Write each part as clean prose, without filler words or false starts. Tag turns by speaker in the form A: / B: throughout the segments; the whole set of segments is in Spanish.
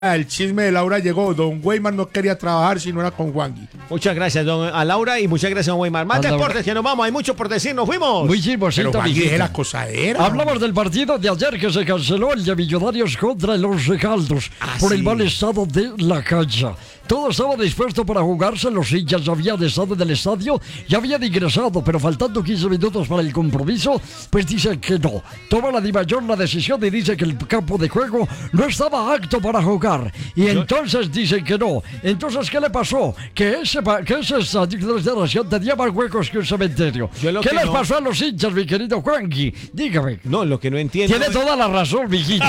A: El chisme de Laura llegó. Don Weimar no quería trabajar si no era con Juangui.
B: Muchas gracias, a Laura, y muchas gracias, don Weimar. Más deportes que nos vamos, hay mucho por decir, nos fuimos.
C: Muy chismosito,
A: Pero Juangui es la cosadera.
C: Hablamos del partido de ayer que se canceló, el de Millonarios contra los Caldos, por el mal estado de la cancha. Todo estaba dispuesto para jugarse, los hinchas habían estado en el estadio y habían ingresado, pero faltando 15 minutos para el compromiso, pues dicen que no. Toma la DIMAYOR la decisión y dice que el campo de juego no estaba apto para jugar. Y entonces dicen que no. Entonces, ¿qué le pasó? Que ese estadio de Nación tenía más huecos que un cementerio. ¿Qué les pasó a los hinchas, mi querido Juanqui? Dígame.
B: No, lo que no entiendo.
C: Tiene toda la razón, mijito.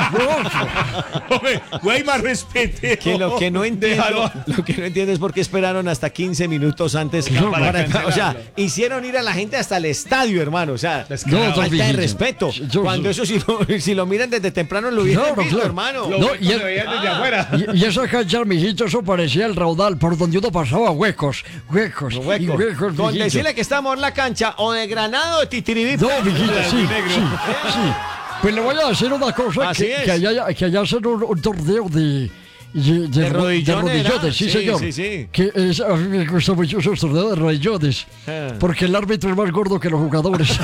A: Weimar, respete.
B: Que lo que no entiendo. Lo que no entiendo es por qué esperaron hasta 15 minutos antes o sea, hicieron ir a la gente hasta el estadio, hermano. O sea, falta de respeto. Cuando eso si lo miran desde temprano lo hubieran visto, hermano.
C: Y esa cancha, mijito, eso parecía el raudal por donde uno pasaba huecos.
B: Con decirle que estamos en la cancha o de Granada o de Titiribí.
C: No, mijito, sí. Pues le voy a decir una cosa, que allá hacen un torneo de rodillones, sí, señor.
B: Sí.
C: Que a mí me gusta mucho esos torneos de rodillones, porque el árbitro es más gordo que los jugadores.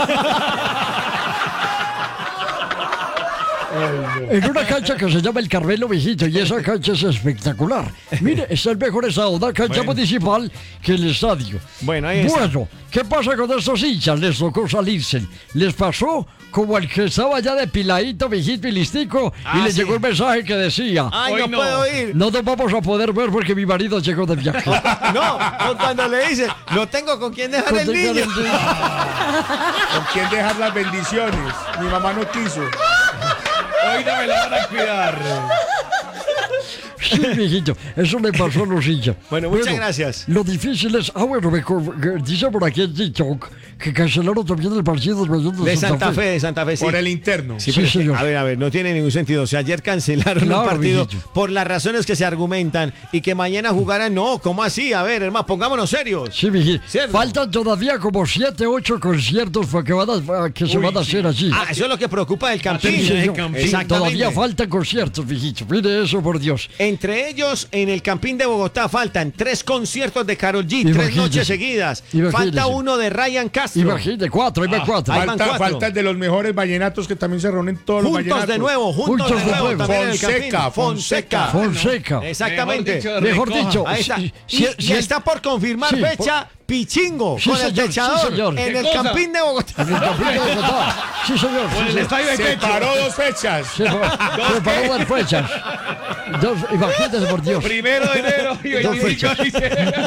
C: En una cancha que se llama el Carmelo, mijito, y esa cancha es espectacular. Mire, es el mejor estado, una cancha municipal que el estadio.
B: Bueno, ahí está.
C: Bueno, ¿qué pasa con estos hinchas? Les tocó salirse. Les pasó como el que estaba ya depiladito, mijito y listico, y le llegó un mensaje que decía:
B: ¡ay, no puedo ir!
C: No nos vamos a poder ver porque mi marido llegó de viaje.
B: No, cuando le dice, no tengo con quién dejar el niño.
A: ¿Con quién dejar las bendiciones? Mi mamá no quiso.
D: Hoy no me la van a cuidar.
C: Sí, mijito, eso le pasó a los hinchas.
B: Bueno, muchas gracias.
C: Lo difícil es, dice por aquí en TikTok que cancelaron también el partido
B: de Santa Fe, sí.
A: Por el interno.
C: Sí, señor.
B: A ver, no tiene ningún sentido. O sea, ayer cancelaron el partido por las razones que se argumentan y que mañana jugaran. No, ¿cómo así? A ver, hermano, pongámonos serios.
C: Sí, mijito. Faltan todavía como 7, 8 conciertos que se van a hacer allí.
B: Eso es lo que preocupa del Campín.
C: Sí,
B: Exactamente.
C: Todavía faltan conciertos, mijito. Mire eso, por Dios.
B: Entre ellos, en el Campín de Bogotá faltan 3 conciertos de Karol G, 3 noches seguidas. Falta uno de Ryan Castro.
C: Imagínate, 4, ahí van 4.
A: Falta el de los mejores vallenatos que también se reúnen todos los vallenatos.
B: Juntos de nuevo.
C: Fonseca.
B: Exactamente.
C: Mejor dicho.
B: Ahí está. Y está por confirmar fecha Pichingo con el techador en el Campín de Bogotá.
C: En el Campín de Bogotá. Sí, señor.
A: Se paró 2 fechas.
C: Se paró 2 fechas. Imagínate, por Dios.
D: 1 de enero y 25 dice.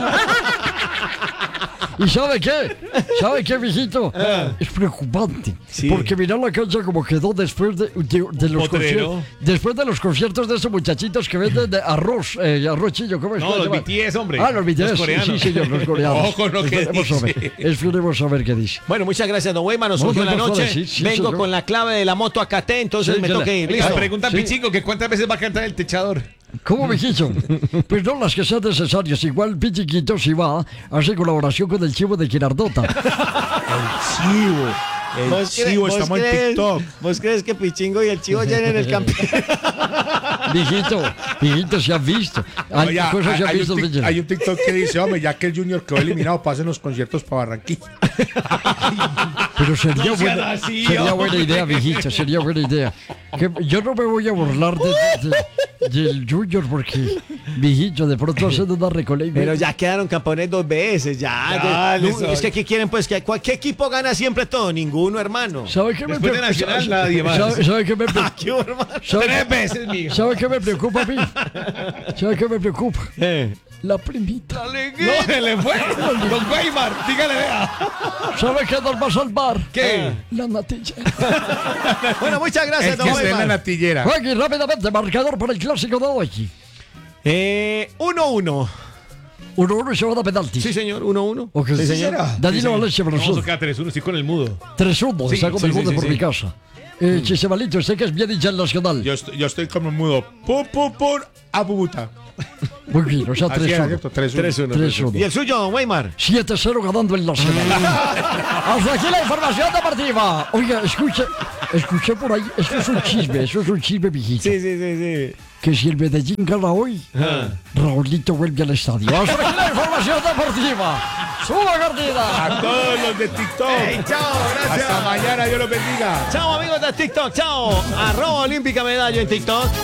C: ¿Y sabe qué? ¿Sabe qué, mijito? Es preocupante. Sí. Porque mirá la cancha como quedó después de los conciertos. Después de los conciertos de esos muchachitos que venden de arroz chillo. ¿Cómo es?
D: No, los BTS, hombre.
C: Los BTS. Los coreanos. Sí, señor, los coreanos.
A: Ojo, no, que
C: esperemos a ver qué dice.
B: Bueno, muchas gracias, don Weimar. Nos surgió la noche. Vengo con la clave de la moto a Caté, entonces me toca ir.
D: Listo. Pregunta Pichingo que cuántas veces va a cantar el techador.
C: ¿Cómo, mijito? Pues no las que sean necesarias. Igual Pichiquito si va a hacer colaboración con el Chivo de Girardota.
A: El Chivo, estamos en TikTok.
B: ¿Vos crees que Pichingo y el Chivo llenen el Campín?
C: Mijito, se han visto.
A: Hay un TikTok que dice: hombre, ya que el Junior quedó eliminado, pasen los conciertos para Barranquilla.
C: Pero sería buena idea, mijito, sería buena idea. Que yo no me voy a burlar del Junior porque, mijito, de pronto hacen una recolección.
B: Pero ya quedaron campeones 2 veces, es que ¿qué quieren? Pues que ¿qué equipo gana siempre todo? Ninguno, hermano.
C: ¿Sabe qué me preocupa? ¿Sabe qué me preocupa?
D: 3 veces, mijo.
C: ¿Sabe qué me preocupa a mí? ¿Sabe qué me preocupa? La primita.
D: No, se le fue. Don Weimar, dígale, vea.
C: ¿Sabe qué nos va a salvar?
D: ¿Qué?
C: La natilla.
B: Bueno, muchas gracias,
A: don Weimar. La natillera.
C: Juegui rápidamente, marcador para el clásico de hoy.
B: 1-1.
C: 1-1 y se va a penalti.
B: Sí, señor, 1-1.
C: Okay.
B: Sí, señor.
C: Danilo Valencia para nosotros.
D: Vamos a quedar 3-1, estoy con el mudo.
C: 3-1, está con el mudo por mi casa. Chisemalito, usted que es bien hincha nacional.
A: Yo estoy como mudo. Pum, abubuta.
C: Muy bien, o sea,
A: Así era,
C: 3-1.
A: ¿cierto? 3-1.
C: 3-1.
B: ¿Y el suyo, don Weimar?
C: 7-0 ganando el Nacional. Hasta aquí la información deportiva. Oiga, escuché por ahí, eso es un chisme, mijito.
B: Sí.
C: Que si el Medellín gana hoy, Raulito vuelve al estadio. Hasta aquí la información deportiva. ¡Suba, Gardina!
A: A todos los de TikTok.
B: Hey, chao, gracias.
A: Hasta mañana, Dios los bendiga.
B: Chao, amigos de TikTok. Chao. @olímpica medallo en TikTok.